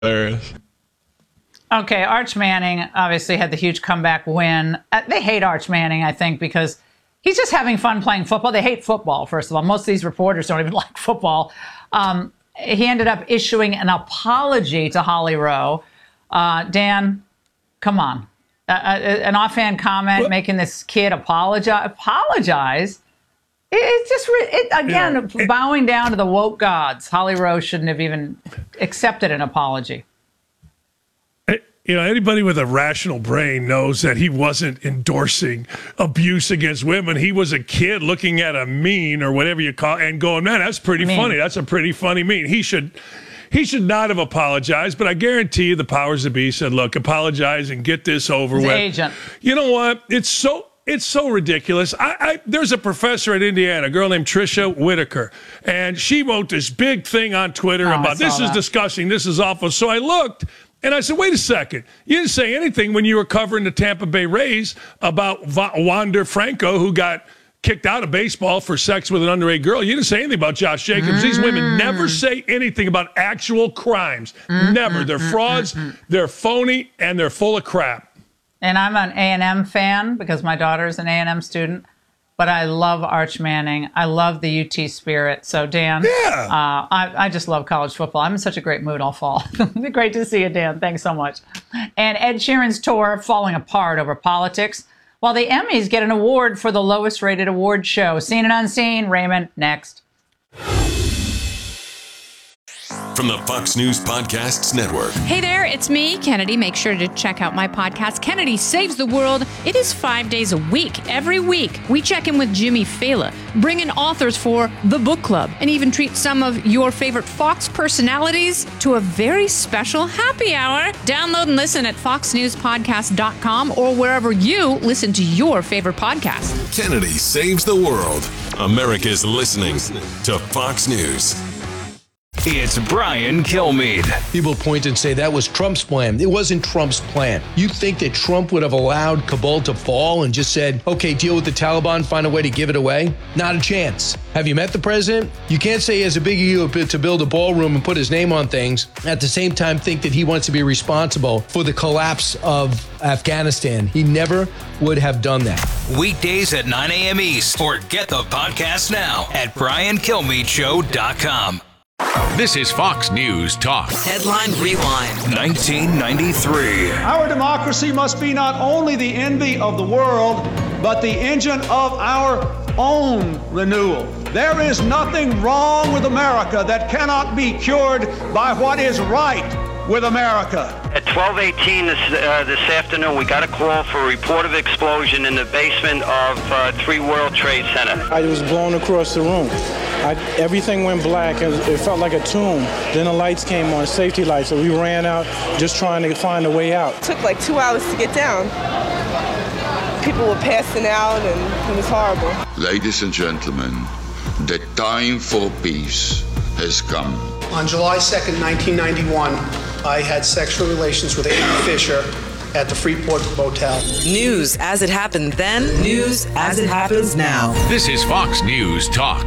Okay, Arch Manning obviously had the huge comeback win. They hate Arch Manning, I think, because he's just having fun playing football. They hate football, first of all. Most of these reporters don't even like football. He ended up issuing an apology to Holly Rowe. Dan, come on. An offhand comment making this kid apologize. It's just, bowing down to the woke gods. Holly Rowe shouldn't have even accepted an apology. Anybody with a rational brain knows that he wasn't endorsing abuse against women. He was a kid looking at a meme or whatever you call it and going, man, that's pretty funny. That's a pretty funny meme. He should not have apologized, but I guarantee you the powers that be said, look, apologize and get this over with. Agent. You know what? It's so ridiculous. There's a professor at Indiana, a girl named Tricia Whitaker, and she wrote this big thing on Twitter about this is disgusting, this is awful. So I looked, and I said, wait a second. You didn't say anything when you were covering the Tampa Bay Rays about Wander Franco, who got kicked out of baseball for sex with an underage girl. You didn't say anything about Josh Jacobs. These women never say anything about actual crimes. Never. They're frauds, they're phony, and they're full of crap. And I'm an A&M fan because my daughter's an A&M student. But I love Arch Manning. I love the UT spirit. So, Dan, I just love college football. I'm in such a great mood all fall. Great to see you, Dan. Thanks so much. And Ed Sheeran's tour falling apart over politics, while the Emmys get an award for the lowest rated award show. Seen and Unseen, Raymond, next. From the Fox News Podcasts Network. Hey there, it's me, Kennedy. Make sure to check out my podcast, Kennedy Saves the World. It is 5 days a week. Every week, we check in with Jimmy Fallon, bring in authors for the book club, and even treat some of your favorite Fox personalities to a very special happy hour. Download and listen at foxnewspodcast.com or wherever you listen to your favorite podcast. Kennedy Saves the World. America's listening to Fox News. It's Brian Kilmeade. People point and say that was Trump's plan. It wasn't Trump's plan. You think that Trump would have allowed Kabul to fall and just said, okay, deal with the Taliban, find a way to give it away? Not a chance. Have you met the president? You can't say he has a big ego to build a ballroom and put his name on things. At the same time, think that he wants to be responsible for the collapse of Afghanistan. He never would have done that. Weekdays at 9 a.m. East, or get the podcast now at BrianKilmeadeShow.com. This is Fox News Talk. Headline Rewind. 1993. Our democracy must be not only the envy of the world, but the engine of our own renewal. There is nothing wrong with America that cannot be cured by what is right with America. At 12:18 this afternoon, we got a call for a report of explosion in the basement of 3 World Trade Center. I was blown across the room. Everything went black. It felt like a tomb. Then the lights came on, safety lights, so we ran out just trying to find a way out. It took like 2 hours to get down. People were passing out, and it was horrible. Ladies and gentlemen, the time for peace has come. On July 2nd, 1991, I had sexual relations with Amy Fisher at the Freeport Motel. News as it happened then, news as it happens now. This is Fox News Talk.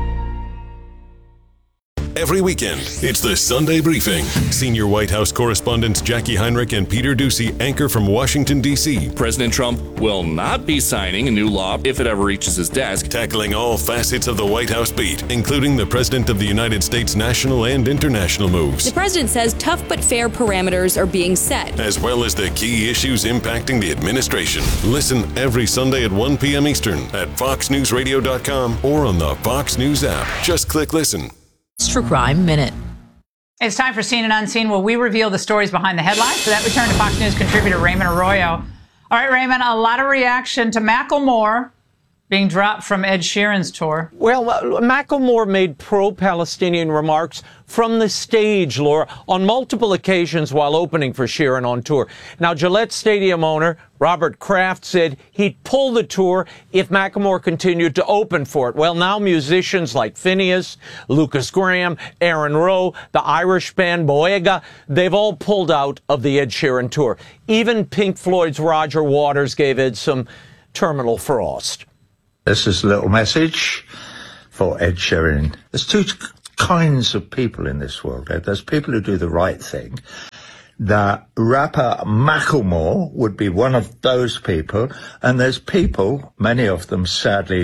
Every weekend, it's the Sunday Briefing. Senior White House correspondents Jackie Heinrich and Peter Doocy anchor from Washington, D.C. President Trump will not be signing a new law if it ever reaches his desk. Tackling all facets of the White House beat, including the President of the United States' national and international moves. The president says tough but fair parameters are being set, as well as the key issues impacting the administration. Listen every Sunday at 1 p.m. Eastern at foxnewsradio.com or on the Fox News app. Just click listen. True Crime Minute. It's time for Seen and Unseen, where we reveal the stories behind the headlines. For that, we turn to Fox News contributor Raymond Arroyo. All right, Raymond, a lot of reaction to Macklemore being dropped from Ed Sheeran's tour. Well, Macklemore made pro-Palestinian remarks from the stage, Laura, on multiple occasions while opening for Sheeran on tour. Now, Gillette Stadium owner Robert Kraft said he'd pull the tour if Macklemore continued to open for it. Well, now musicians like Phineas, Lucas Graham, Aaron Rowe, the Irish band Boyega, they've all pulled out of the Ed Sheeran tour. Even Pink Floyd's Roger Waters gave Ed some terminal frost. This is a little message for Ed Sheeran. There's two kinds of people in this world. There's people who do the right thing. The rapper Macklemore would be one of those people. And there's people, many of them sadly,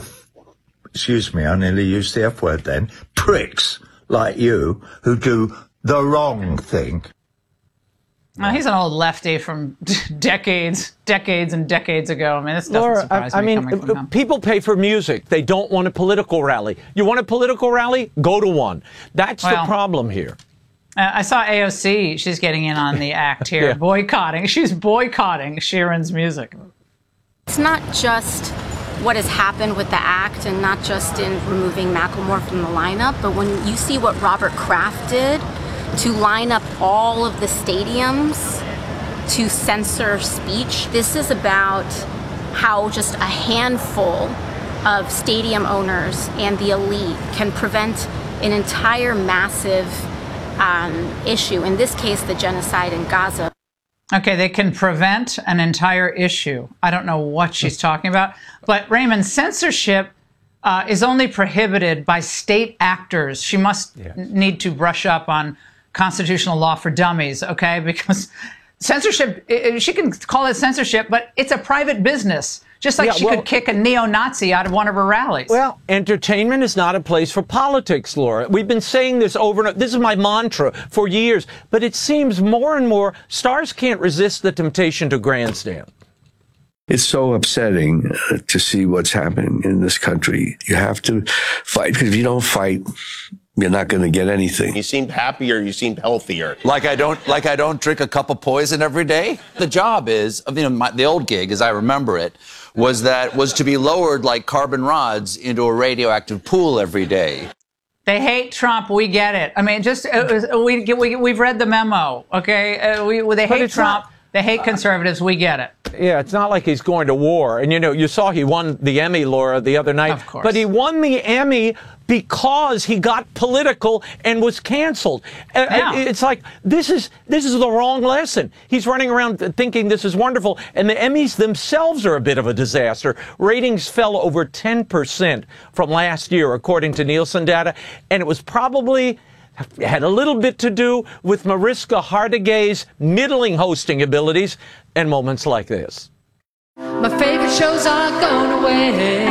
excuse me, I nearly used the F word then, pricks like you who do the wrong thing. Well, he's an old lefty from decades and decades ago. I mean, this doesn't surprise me coming from him. People pay for music. They don't want a political rally. You want a political rally? Go to one. That's the problem here. I saw AOC. She's getting in on the act here, boycotting. She's boycotting Sheeran's music. It's not just what has happened with the act and not just in removing Macklemore from the lineup, but when you see what Robert Kraft did to line up all of the stadiums to censor speech. This is about how just a handful of stadium owners and the elite can prevent an entire massive issue, in this case, the genocide in Gaza. Okay, they can prevent an entire issue. I don't know what she's talking about. But Raymond, censorship is only prohibited by state actors. She must need to brush up on constitutional law for dummies, okay? Because censorship, she can call it censorship, but it's a private business. Just like she could kick a neo-Nazi out of one of her rallies. Well, entertainment is not a place for politics, Laura. We've been saying this over and over. This is my mantra for years. But it seems more and more stars can't resist the temptation to grandstand. It's so upsetting to see what's happening in this country. You have to fight, because if you don't fight, you're not going to get anything. You seemed happier. You seemed healthier. Like I don't drink a cup of poison every day. The job is, the old gig, as I remember it, was to be lowered like carbon rods into a radioactive pool every day. They hate Trump. We get it. I mean, we've read the memo. Okay, they hate Trump. They hate conservatives. We get it. Yeah, it's not like he's going to war. And, you saw he won the Emmy, Laura, the other night. Of course. But he won the Emmy because he got political and was canceled. It's like, this is the wrong lesson. He's running around thinking this is wonderful, and the Emmys themselves are a bit of a disaster. Ratings fell over 10% from last year, according to Nielsen data, and it was probably had a little bit to do with Mariska Hargitay's middling hosting abilities and moments like this. My favorite shows are going away,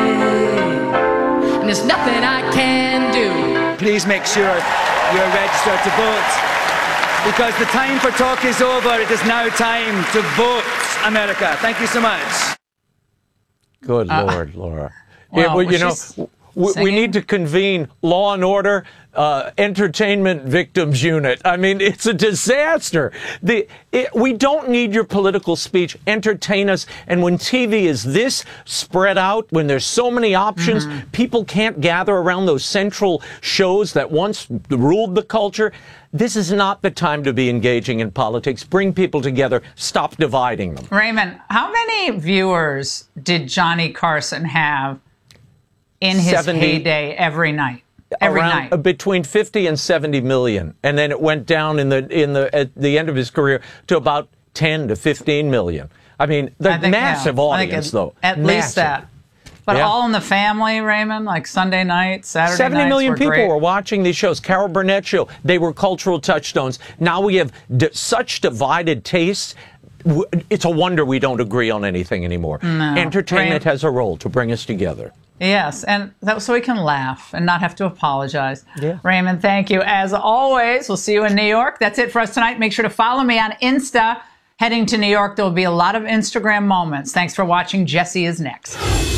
and there's nothing I can do. Please make sure you're registered to vote, because the time for talk is over. It is now time to vote, America. Thank you so much. Good Lord, Laura. We need to convene Law and Order Entertainment Victims Unit. I mean, it's a disaster. We don't need your political speech. Entertain us. And when TV is this spread out, when there's so many options, people can't gather around those central shows that once ruled the culture. This is not the time to be engaging in politics. Bring people together. Stop dividing them. Raymond, how many viewers did Johnny Carson have in his heyday every night? Between 50 and 70 million. And then it went down at the end of his career to about 10 to 15 million. I mean, the massive audience, though. At least that. But All in the Family, Raymond, like Sunday night, Saturday 70 million people great. were watching these shows. Carol Burnett show. They were cultural touchstones. Now we have such divided tastes. It's a wonder we don't agree on anything anymore. No. Entertainment has a role to bring us together. Yes, and so we can laugh and not have to apologize. Yeah. Raymond, thank you. As always, we'll see you in New York. That's it for us tonight. Make sure to follow me on Insta. Heading to New York, there will be a lot of Instagram moments. Thanks for watching. Jesse is next.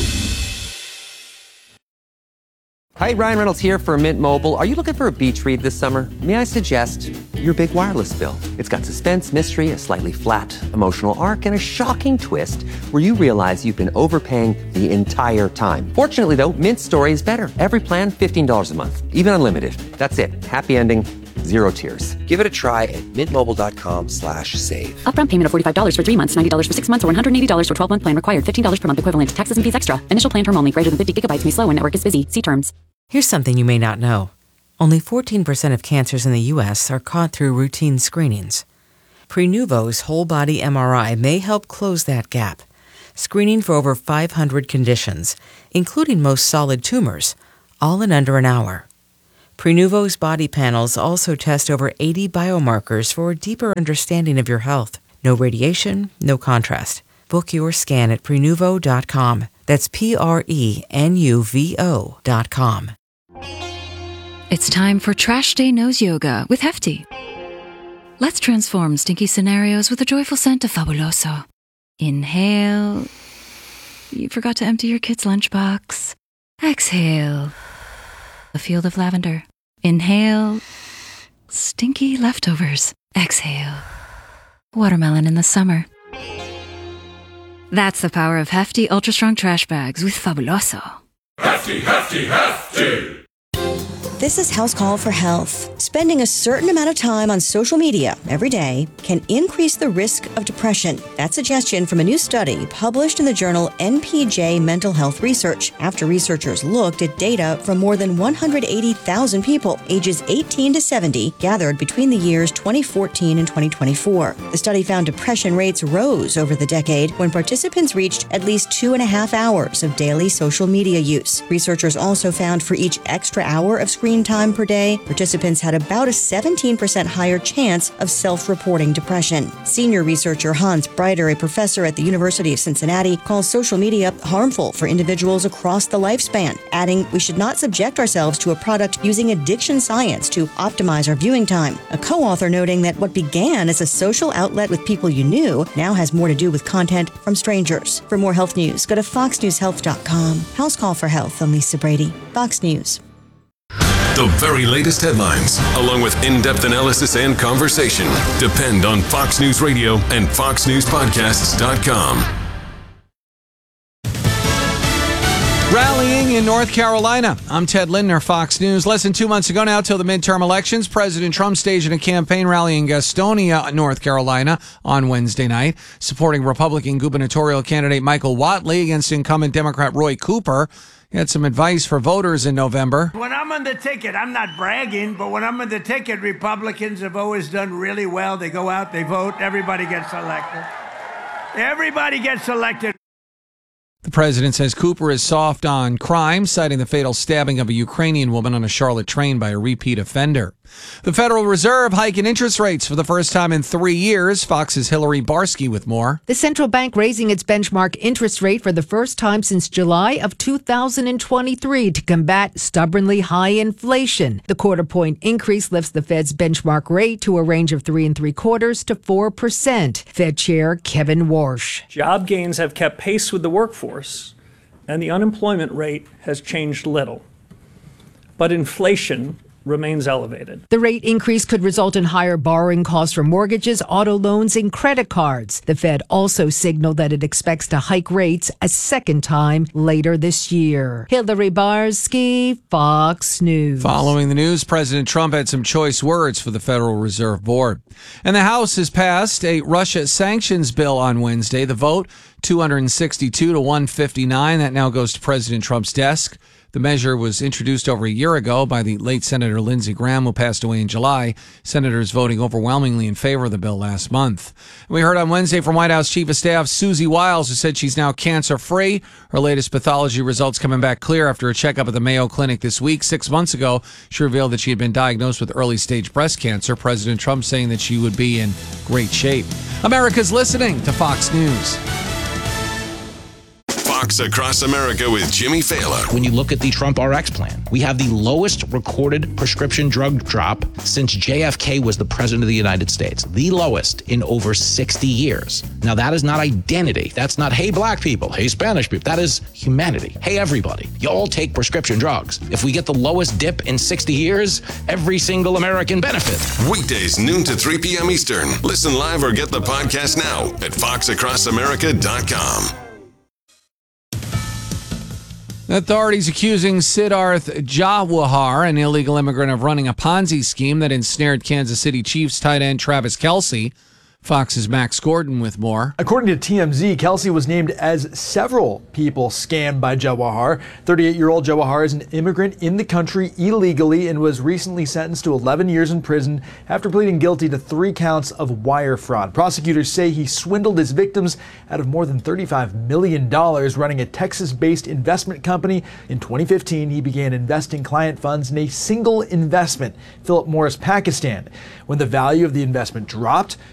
Hi, Ryan Reynolds here for Mint Mobile. Are you looking for a beach read this summer? May I suggest your big wireless bill? It's got suspense, mystery, a slightly flat emotional arc, and a shocking twist where you realize you've been overpaying the entire time. Fortunately, though, Mint's story is better. Every plan, $15 a month, even unlimited. That's it. Happy ending, zero tears. Give it a try at mintmobile.com/save. Upfront payment of $45 for 3 months, $90 for 6 months, or $180 for 12-month plan required. $15 per month equivalent. Taxes and fees extra. Initial plan term only. Greater than 50 gigabytes may slow when network is busy. See terms. Here's something you may not know. Only 14% of cancers in the U.S. are caught through routine screenings. Prenuvo's whole-body MRI may help close that gap, screening for over 500 conditions, including most solid tumors, all in under an hour. Prenuvo's body panels also test over 80 biomarkers for a deeper understanding of your health. No radiation, no contrast. Book your scan at Prenuvo.com. That's Prenuvo.com. It's time for Trash Day Nose Yoga with Hefty. Let's transform stinky scenarios with a joyful scent of Fabuloso. Inhale. You forgot to empty your kid's lunchbox. Exhale. A field of lavender. Inhale. Stinky leftovers. Exhale. Watermelon in the summer. That's the power of Hefty Ultra Strong Trash Bags with Fabuloso. Hefty, hefty, hefty! This is House Call for Health. Spending a certain amount of time on social media every day can increase the risk of depression. That suggestion from a new study published in the journal NPJ Mental Health Research after researchers looked at data from more than 180,000 people ages 18 to 70 gathered between the years 2014 and 2024. The study found depression rates rose over the decade when participants reached at least 2.5 hours of daily social media use. Researchers also found for each extra hour of screen time per day, participants had about a 17% higher chance of self-reporting depression. Senior researcher Hans Breiter, a professor at the University of Cincinnati, calls social media harmful for individuals across the lifespan, adding, "We should not subject ourselves to a product using addiction science to optimize our viewing time." A co-author noting that what began as a social outlet with people you knew now has more to do with content from strangers. For more health news, go to foxnewshealth.com. House Call for Health. I'm Lisa Brady, Fox News. The very latest headlines, along with in-depth analysis and conversation, depend on Fox News Radio and FoxNewsPodcasts.com. Rallying in North Carolina. I'm Ted Lindner, Fox News. Less than 2 months ago now till the midterm elections, President Trump staged a campaign rally in Gastonia, North Carolina on Wednesday night, supporting Republican gubernatorial candidate Michael Whatley against incumbent Democrat Roy Cooper. He had some advice for voters in November. When I'm on the ticket, I'm not bragging, but when I'm on the ticket, Republicans have always done really well. They go out, they vote, everybody gets elected. Everybody gets elected. The president says Cooper is soft on crime, citing the fatal stabbing of a Ukrainian woman on a Charlotte train by a repeat offender. The Federal Reserve hiking interest rates for the first time in 3 years. Fox's Hillary Barsky with more. The central bank raising its benchmark interest rate for the first time since July of 2023 to combat stubbornly high inflation. The quarter-point increase lifts the Fed's benchmark rate to a range of 3 3/4 to 4%. Fed Chair Kevin Warsh. Job gains have kept pace with the workforce, and the unemployment rate has changed little. But inflation remains elevated. The rate increase could result in higher borrowing costs for mortgages, auto loans, and credit cards. The Fed also signaled that it expects to hike rates a second time later this year. Hillary Barsky, Fox News. Following the news, President Trump had some choice words for the Federal Reserve Board. And the House has passed a Russia sanctions bill on Wednesday. The vote, 262 to 159. That now goes to President Trump's desk. The measure was introduced over a year ago by the late Senator Lindsey Graham, who passed away in July. Senators voting overwhelmingly in favor of the bill last month. We heard on Wednesday from White House Chief of Staff Susie Wiles, who said she's now cancer-free. Her latest pathology results coming back clear after a checkup at the Mayo Clinic this week. 6 months ago, she revealed that she had been diagnosed with early-stage breast cancer. President Trump saying that she would be in great shape. America's listening to Fox News. Fox Across America with Jimmy Fallon. When you look at the Trump RX plan, we have the lowest recorded prescription drug drop since JFK was the president of the United States. The lowest in over 60 years. Now, that is not identity. That's not, hey, black people, hey, Spanish people. That is humanity. Hey, everybody, you all take prescription drugs. If we get the lowest dip in 60 years, every single American benefit. Weekdays, noon to 3 p.m. Eastern. Listen live or get the podcast now at foxacrossamerica.com. Authorities accusing Siddharth Jawahar, an illegal immigrant, of running a Ponzi scheme that ensnared Kansas City Chiefs tight end Travis Kelce. Fox's Max Gordon with more. According to TMZ, Kelsey was named as several people scammed by Jawahar. 38-year-old Jawahar is an immigrant in the country illegally and was recently sentenced to 11 years in prison after pleading guilty to 3 counts of wire fraud. Prosecutors say he swindled his victims out of more than $35 million running a Texas-based investment company. In 2015, he began investing client funds in a single investment, Philip Morris Pakistan. When the value of the investment dropped,